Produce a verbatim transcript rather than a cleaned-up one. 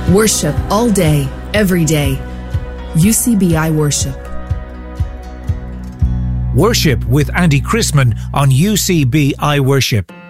Worship all day, every day. U C B I Worship. Worship with Andy Chrisman on U C B I Worship.